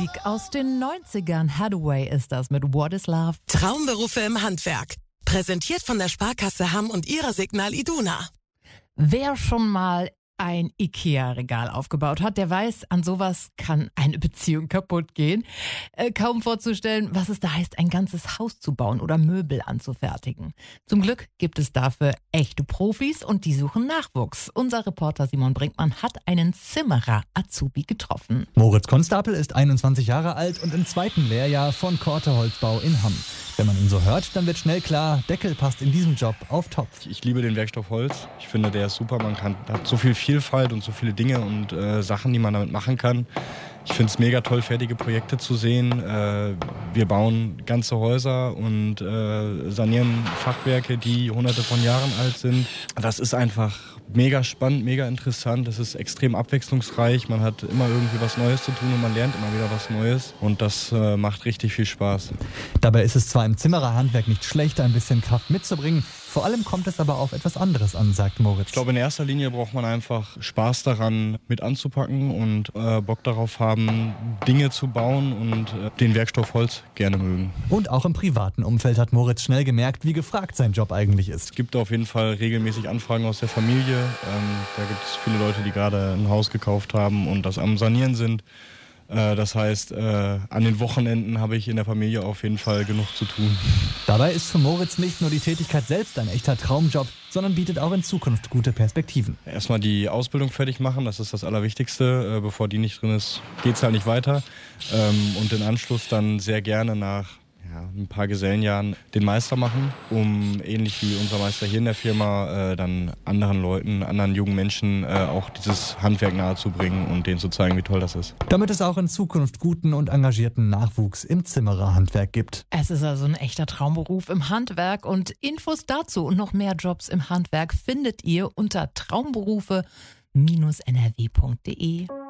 Musik aus den 90ern. Hathaway ist das mit What is Love. Traumberufe im Handwerk. Präsentiert von der Sparkasse Hamm und ihrer Signal Iduna. Wer schon mal ein Ikea-Regal aufgebaut hat, der weiß, an sowas kann eine Beziehung kaputt gehen. Kaum vorzustellen, was es da heißt, ein ganzes Haus zu bauen oder Möbel anzufertigen. Zum Glück gibt es dafür echte Profis und die suchen Nachwuchs. Unser Reporter Simon Brinkmann hat einen Zimmerer-Azubi getroffen. Moritz Konstapel ist 21 Jahre alt und im 2. Lehrjahr von Korte Holzbau in Hamm. Wenn man ihn so hört, dann wird schnell klar, Deckel passt in diesem Job auf Topf. Ich liebe den Werkstoff Holz. Ich finde, der ist super. Man hat so viel Vielfalt und so viele Dinge und Sachen, die man damit machen kann. Ich finde es mega toll, fertige Projekte zu sehen. Wir bauen ganze Häuser und sanieren Fachwerke, die hunderte von Jahren alt sind. Das ist einfach mega spannend, mega interessant. Es ist extrem abwechslungsreich. Man hat immer irgendwie was Neues zu tun und man lernt immer wieder was Neues. Und das macht richtig viel Spaß. Dabei ist es zwar im Zimmererhandwerk nicht schlecht, ein bisschen Kraft mitzubringen. Vor allem kommt es aber auf etwas anderes an, sagt Moritz. Ich glaube, in erster Linie braucht man einfach Spaß daran, mit anzupacken und Bock darauf haben, Dinge zu bauen und den Werkstoff Holz gerne mögen. Und auch im privaten Umfeld hat Moritz schnell gemerkt, wie gefragt sein Job eigentlich ist. Es gibt auf jeden Fall regelmäßig Anfragen aus der Familie. Da gibt es viele Leute, die gerade ein Haus gekauft haben und das am Sanieren sind. Das heißt, an den Wochenenden habe ich in der Familie auf jeden Fall genug zu tun. Dabei ist für Moritz nicht nur die Tätigkeit selbst ein echter Traumjob, sondern bietet auch in Zukunft gute Perspektiven. Erstmal die Ausbildung fertig machen, das ist das Allerwichtigste. Bevor die nicht drin ist, geht es halt nicht weiter. Und im Anschluss dann sehr gerne nach ein paar Gesellenjahren den Meister machen, um ähnlich wie unser Meister hier in der Firma dann anderen Leuten, anderen jungen Menschen auch dieses Handwerk nahezubringen und denen zu zeigen, wie toll das ist. Damit es auch in Zukunft guten und engagierten Nachwuchs im Zimmererhandwerk gibt. Es ist also ein echter Traumberuf im Handwerk und Infos dazu und noch mehr Jobs im Handwerk findet ihr unter traumberufe-nrw.de.